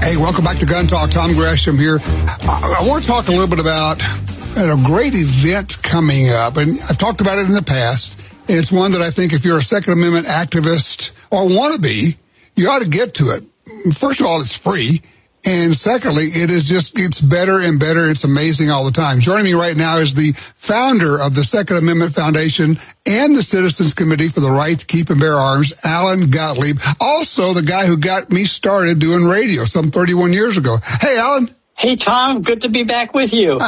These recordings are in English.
Hey, welcome back to Gun Talk. Tom Gresham here. I want to talk a little bit about a great event coming up, and I've talked about it in the past, and it's one that I think if you're a Second Amendment activist or want to be, you ought to get to it. First of all, it's free. And secondly, it's better and better. It's amazing all the time. Joining me right now is the founder of the Second Amendment Foundation and the Citizens Committee for the Right to Keep and Bear Arms, Alan Gottlieb. Also the guy who got me started doing radio some 31 years ago. Hey, Alan. Hey, Tom. Good to be back with you.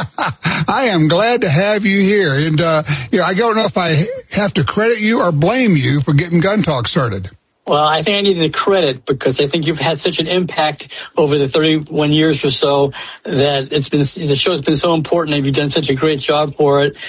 I am glad to have you here. And, I don't know if I have to credit you or blame you for getting Gun Talk started. Well, I think I need the credit because I think you've had such an impact over the 31 years or so that the show's been so important and you've done such a great job for it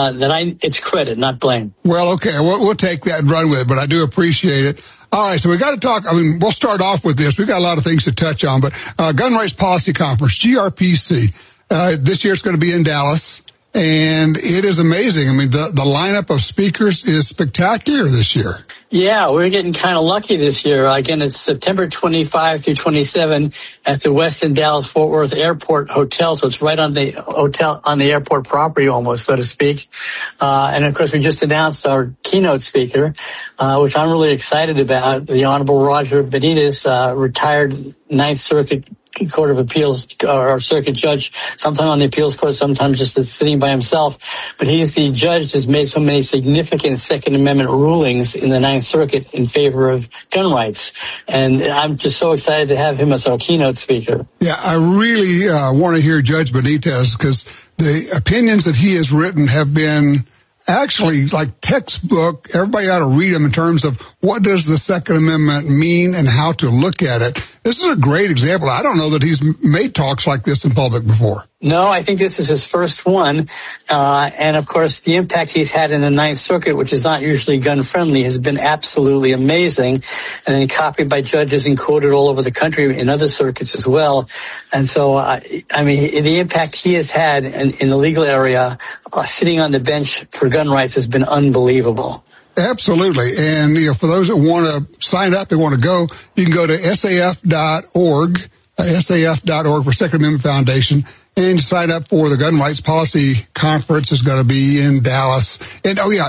it's credit, not blame. Well, okay, we'll take that and run with it, but I do appreciate it. All right, so we got to talk. We'll start off with this. We've got a lot of things to touch on, but Gun Rights Policy Conference, GRPC, this year it's going to be in Dallas, and it is amazing. The lineup of speakers is spectacular this year. Yeah, we're getting kind of lucky this year. Again, it's September 25 through 27 at the Westin Dallas Fort Worth Airport Hotel. So it's right on the hotel, on the airport property almost, so to speak. And of course, we just announced our keynote speaker, which I'm really excited about. The Honorable Roger Benitez, retired Ninth Circuit Court of Appeals or circuit judge, sometimes on the appeals court, sometimes just sitting by himself. But he's the judge that's made so many significant Second Amendment rulings in the Ninth Circuit in favor of gun rights. And I'm just so excited to have him as our keynote speaker. Yeah, I really want to hear Judge Benitez because the opinions that he has written have been actually like textbook. Everybody ought to read them in terms of what does the Second Amendment mean and how to look at it. This is a great example. I don't know that he's made talks like this in public before. No, I think this is his first one. And of course, the impact he's had in the Ninth Circuit, which is not usually gun friendly, has been absolutely amazing. And then copied by judges and quoted all over the country in other circuits as well. And so, the impact he has had in the legal area, sitting on the bench for gun rights has been unbelievable. Absolutely. And, for those that want to sign up, they want to go, you can go to saf.org, saf.org for Second Amendment Foundation, and sign up for the Gun Rights Policy Conference. Is going to be in Dallas. And,